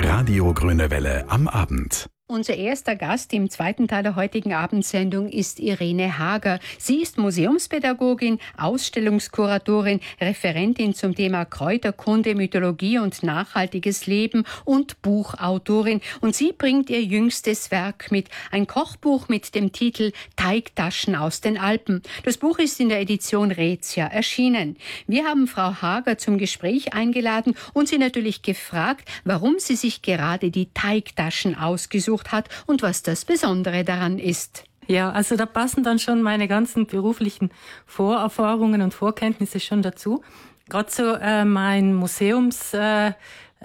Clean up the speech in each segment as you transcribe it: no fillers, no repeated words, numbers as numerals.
Radio Grüne Welle am Abend. Unser erster Gast im zweiten Teil der heutigen Abendsendung ist Irene Hager. Sie ist Museumspädagogin, Ausstellungskuratorin, Referentin zum Thema Kräuterkunde, Mythologie und nachhaltiges Leben und Buchautorin. Und sie bringt ihr jüngstes Werk mit, ein Kochbuch mit dem Titel Teigtaschen aus den Alpen. Das Buch ist in der Edition Raetia erschienen. Wir haben Frau Hager zum Gespräch eingeladen und sie natürlich gefragt, warum sie sich gerade die Teigtaschen ausgesucht hat und was das Besondere daran ist. Ja, also da passen dann schon meine ganzen beruflichen Vorerfahrungen und Vorkenntnisse schon dazu. Gerade so mein Museumsleben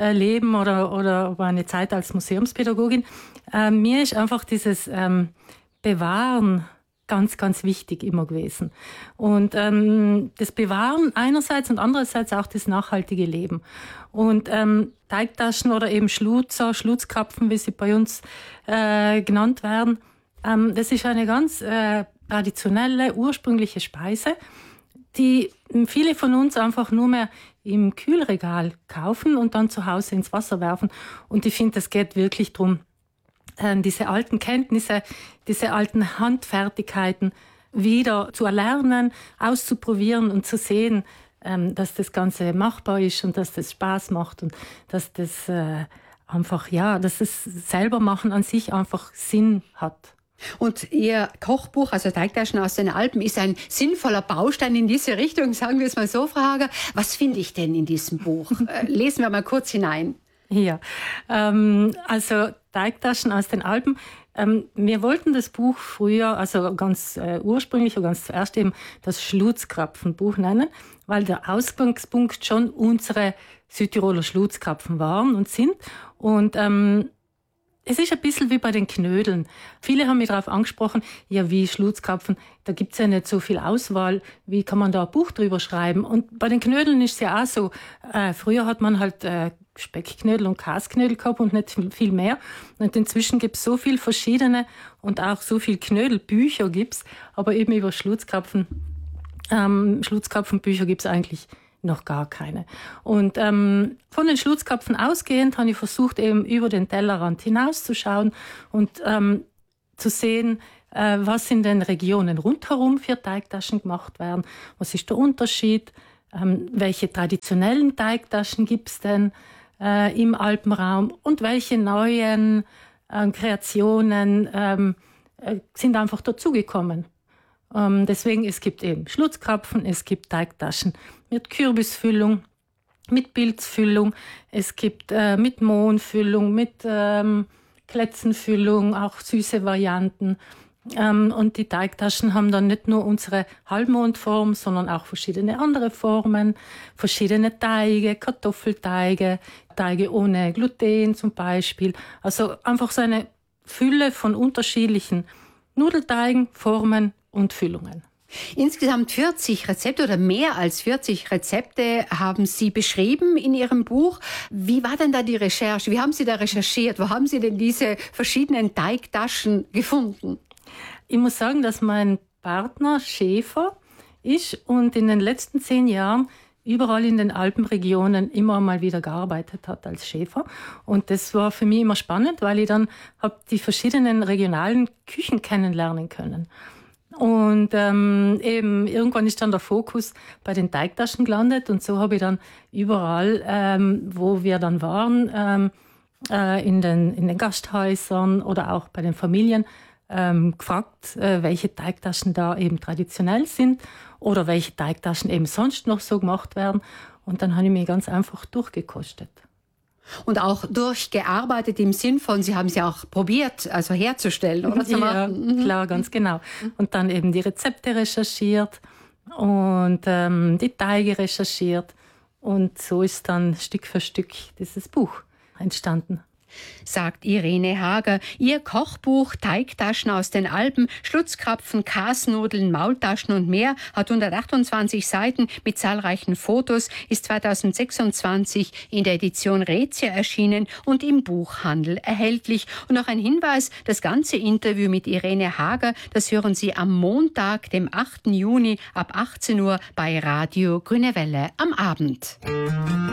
oder meine Zeit als Museumspädagogin. Mir ist einfach dieses Bewahren ganz, ganz wichtig immer gewesen. Und das Bewahren einerseits und andererseits auch das nachhaltige Leben. Und Teigtaschen oder eben Schlutzkrapfen, wie sie bei uns genannt werden, das ist eine ganz traditionelle, ursprüngliche Speise, die viele von uns einfach nur mehr im Kühlregal kaufen und dann zu Hause ins Wasser werfen. Und ich finde, es geht wirklich darum, diese alten Kenntnisse, diese alten Handfertigkeiten wieder zu erlernen, auszuprobieren und zu sehen, dass das Ganze machbar ist und dass das Spaß macht und dass das dass das selber machen an sich einfach Sinn hat. Und Ihr Kochbuch, also Teigtaschen aus den Alpen, ist ein sinnvoller Baustein in diese Richtung, sagen wir es mal so, Frau Hager. Was finde ich denn in diesem Buch? Lesen wir mal kurz hinein. Ja, also Teigtaschen aus den Alpen. Wir wollten das Buch früher, also ganz ursprünglich und ganz zuerst eben das Schlutzkrapfenbuch nennen, weil der Ausgangspunkt schon unsere Südtiroler Schlutzkrapfen waren und sind. Und es ist ein bisschen wie bei den Knödeln. Viele haben mich darauf angesprochen, ja, wie Schlutzkrapfen, da gibt es ja nicht so viel Auswahl, wie kann man da ein Buch drüber schreiben? Und bei den Knödeln ist es ja auch so, früher hat man halt Speckknödel und Kasknödel gehabt und nicht viel mehr. Und inzwischen gibt es so viel verschiedene und auch so viel Knödelbücher gibt's, aber eben über Schlutzkrapfenbücher gibt es eigentlich noch gar keine. Und von den Schlutzkrapfen ausgehend habe ich versucht, eben über den Tellerrand hinauszuschauen und zu sehen, was in den Regionen rundherum für Teigtaschen gemacht werden. Was ist der Unterschied? Welche traditionellen Teigtaschen gibt es denn im Alpenraum? Und welche neuen Kreationen sind einfach dazugekommen? Deswegen, es gibt eben Schlutzkrapfen, es gibt Teigtaschen mit Kürbisfüllung, mit Pilzfüllung, es gibt mit Mohnfüllung, mit Kletzenfüllung, auch süße Varianten. Und die Teigtaschen haben dann nicht nur unsere Halbmondform, sondern auch verschiedene andere Formen, verschiedene Teige, Kartoffelteige, Teige ohne Gluten zum Beispiel. Also einfach so eine Fülle von unterschiedlichen Nudelteigen, Formen und Füllungen. Insgesamt 40 Rezepte oder mehr als 40 Rezepte haben Sie beschrieben in Ihrem Buch. Wie war denn da die Recherche? Wie haben Sie da recherchiert? Wo haben Sie denn diese verschiedenen Teigtaschen gefunden? Ich muss sagen, dass mein Partner Schäfer ist und in den letzten 10 Jahren überall in den Alpenregionen immer mal wieder gearbeitet hat als Schäfer. Und das war für mich immer spannend, weil ich dann die verschiedenen regionalen Küchen kennenlernen können. Und eben irgendwann ist dann der Fokus bei den Teigtaschen gelandet und so habe ich dann überall, wo wir dann waren, in den Gasthäusern oder auch bei den Familien, gefragt, welche Teigtaschen da eben traditionell sind oder welche Teigtaschen eben sonst noch so gemacht werden. Und dann habe ich mich ganz einfach durchgekostet. Und auch durchgearbeitet im Sinn von, Sie haben sie auch probiert, also herzustellen oder zu machen. Ja, klar, ganz genau. Und dann eben die Rezepte recherchiert und die Teige recherchiert. Und so ist dann Stück für Stück dieses Buch entstanden. Sagt Irene Hager. Ihr Kochbuch Teigtaschen aus den Alpen, Schlutzkrapfen, Kasnudeln, Maultaschen und mehr hat 128 Seiten mit zahlreichen Fotos, ist 2026 in der Edition Raetia erschienen und im Buchhandel erhältlich. Und noch ein Hinweis, das ganze Interview mit Irene Hager, das hören Sie am Montag, dem 8. Juni ab 18 Uhr bei Radio Grüne Welle am Abend.